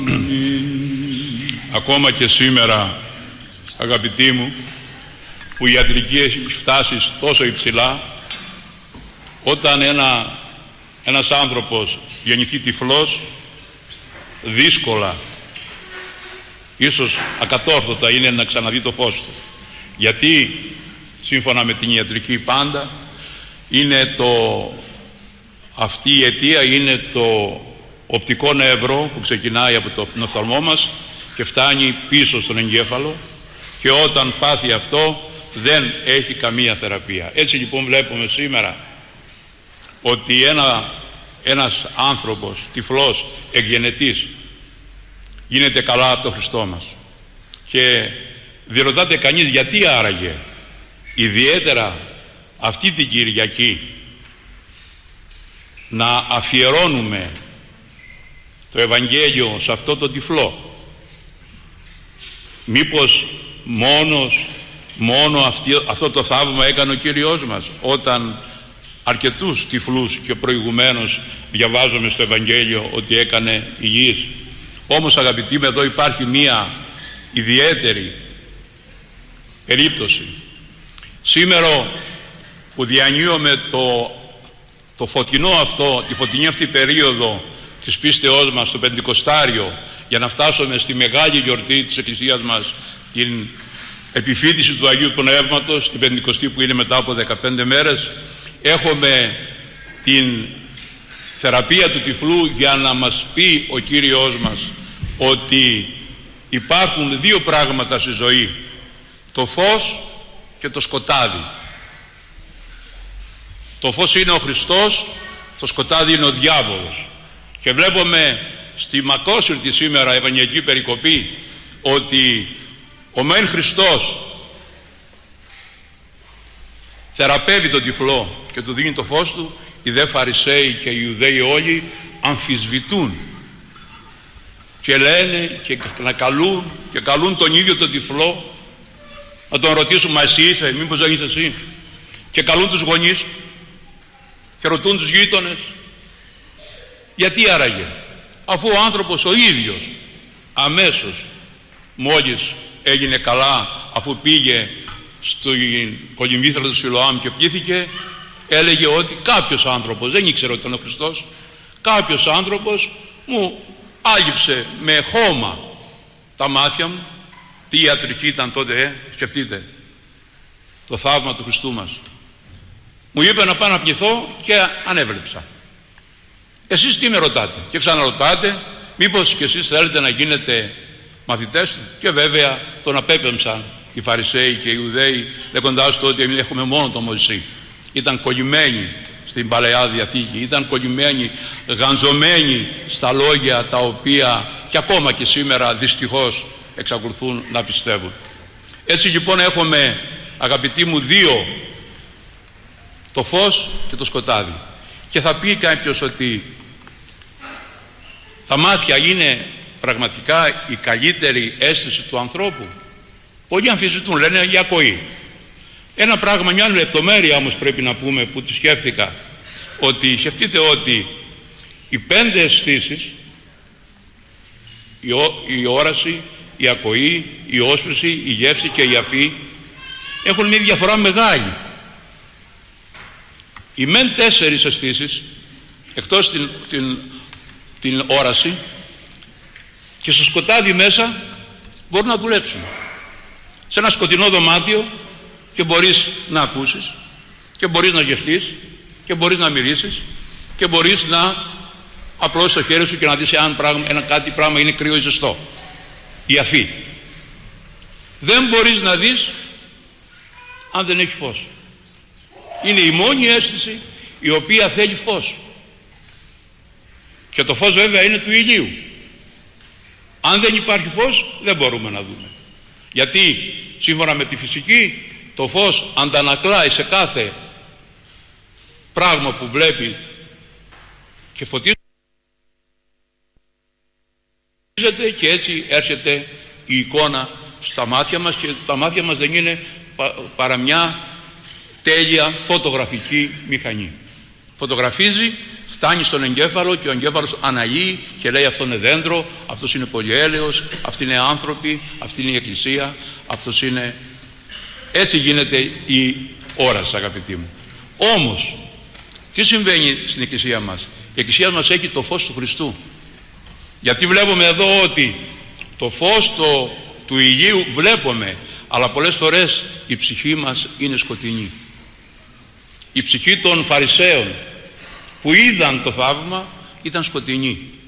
Ακόμα και σήμερα, αγαπητοί μου, που η ιατρική έχει φτάσει τόσο υψηλά, όταν ένας άνθρωπος γεννηθεί τυφλός, δύσκολα, ίσως ακατόρθωτα είναι να ξαναδεί το φως του. Γιατί, σύμφωνα με την ιατρική πάντα, είναι αυτή η αιτία είναι το οπτικό νεύρο που ξεκινάει από το οφθαλμό μας και φτάνει πίσω στον εγκέφαλο, και όταν πάθει αυτό δεν έχει καμία θεραπεία. Έτσι λοιπόν βλέπουμε σήμερα ότι ένας άνθρωπος τυφλός εκγενετής γίνεται καλά από τον Χριστό μας. Και διερωτάται κανείς γιατί άραγε ιδιαίτερα αυτή την Κυριακή να αφιερώνουμε το Ευαγγέλιο σε αυτό το τυφλό. Μήπως μόνο αυτό το θαύμα έκανε ο Κύριος μας, όταν αρκετούς τυφλούς και προηγουμένως διαβάζουμε στο Ευαγγέλιο ότι έκανε υγιείς. Όμως, αγαπητοί μου, εδώ υπάρχει μία ιδιαίτερη περίπτωση. Σήμερα που διανύουμε το φωτεινό αυτό, τη φωτεινή αυτή περίοδο της πίστεώς μας, το Πεντηκοστάριο, για να φτάσουμε στη μεγάλη γιορτή της Εκκλησίας μας, την επιφύτηση του Αγίου Πνεύματος, την Πεντηκοστή που είναι μετά από 15 μέρες, έχουμε την θεραπεία του τυφλού για να μας πει ο Κύριος μας ότι υπάρχουν δύο πράγματα στη ζωή: το φως και το σκοτάδι. Το φως είναι ο Χριστός, το σκοτάδι είναι ο διάβολος. Και βλέπουμε στη μακόσυρτη σήμερα ευαγγελική περικοπή ότι ο μεν Χριστός θεραπεύει τον τυφλό και του δίνει το φως του, οι δε Φαρισαίοι και οι Ιουδαίοι όλοι αμφισβητούν και λένε και καλούν τον ίδιο τον τυφλό να τον ρωτήσουν, μα εσύ είσαι, μήπως δεν είσαι εσύ? Και καλούν τους γονείς του και ρωτούν τους γείτονες. Γιατί άραγε, αφού ο άνθρωπος ο ίδιος αμέσως μόλις έγινε καλά, αφού πήγε στην κολυμβήθρα του Σιλοάμ και πλήθηκε, έλεγε ότι κάποιος άνθρωπος, δεν ήξερε ότι ήταν ο Χριστός, κάποιος άνθρωπος μου άγυψε με χώμα τα μάτια μου. Τι ιατρική ήταν τότε, σκεφτείτε το θαύμα του Χριστού μας. Μου είπε να πάω να πληθώ και ανέβλεψα. Εσείς τι με ρωτάτε? Και ξαναρωτάτε, μήπως και εσείς θέλετε να γίνετε μαθητές του? Και βέβαια τον απέπεμψαν οι Φαρισαίοι και οι Ιουδαίοι, λέγοντάς του ότι εμείς έχουμε μόνο τον Μωυσή. Ήταν κολλημένοι στην Παλαιά Διαθήκη, ήταν κολλημένοι, γανζωμένοι στα λόγια τα οποία και ακόμα και σήμερα δυστυχώς εξακολουθούν να πιστεύουν. Έτσι λοιπόν έχουμε, αγαπητοί μου, δύο, το φως και το σκοτάδι. Και θα πει κάποιος ότι τα μάτια είναι πραγματικά η καλύτερη αίσθηση του ανθρώπου. Πολλοί αμφισβητούν, λένε η ακοή. Ένα πράγμα, μια λεπτομέρεια όμως πρέπει να πούμε που τη σκέφτηκα, ότι σκεφτείτε ότι οι 5 αισθήσεις, η όραση, η ακοή, η όσφρηση, η γεύση και η αφή, έχουν μια διαφορά μεγάλη. Οι μεν 4 αισθήσεις, εκτός την όραση, και στο σκοτάδι μέσα μπορούν να δουλέψουν. Σε ένα σκοτεινό δωμάτιο και μπορείς να ακούσεις και μπορείς να γευτείς και μπορείς να μυρίσεις και μπορείς να απλώσεις το χέρι σου και να δεις αν κάτι πράγμα είναι κρύο ή ζεστό. Η αφή. Δεν μπορείς να δεις αν δεν έχει φως. Είναι η μόνη αίσθηση η οποία θέλει φως. Και το φως βέβαια είναι του ηλίου. Αν δεν υπάρχει φως δεν μπορούμε να δούμε. Γιατί σύμφωνα με τη φυσική το φως αντανακλάει σε κάθε πράγμα που βλέπει και φωτίζεται, και έτσι έρχεται η εικόνα στα μάτια μας, και τα μάτια μας δεν είναι παρά μια τέλεια φωτογραφική μηχανή. Φωτογραφίζει φτάνει στον εγκέφαλο και ο εγκέφαλος αναλύει και λέει αυτό είναι δέντρο, αυτός είναι πολυέλαιος, αυτοί είναι άνθρωποι, αυτή είναι η Εκκλησία, αυτός είναι... Έτσι γίνεται η όραση, αγαπητοί μου. Όμως, τι συμβαίνει στην Εκκλησία μας? Η Εκκλησία μας έχει το φως του Χριστού. Γιατί βλέπουμε εδώ ότι το φως του ηλίου βλέπουμε, αλλά πολλές φορές η ψυχή μας είναι σκοτεινή. Η ψυχή των Φαρισαίων που είδαν το θαύμα ήταν σκοτεινή.